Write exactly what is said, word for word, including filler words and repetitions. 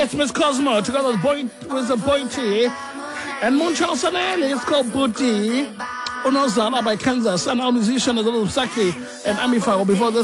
It's Miss Cosmo together with Boy with the Boy T and Moonchild Sanelli. It's called Booty. Unozala by Kansas, and our musician is a little Saki and Amifaro before this.